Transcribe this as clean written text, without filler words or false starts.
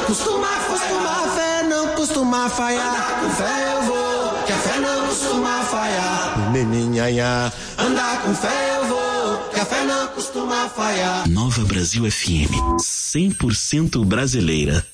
costuma falhar. A fé não costuma falhar. Andar com fé eu vou, que a fé não costuma falhar. Meninhanha. Andar com fé eu vou, que a fé não costuma falhar. Nova Brasil FM, 100% brasileira.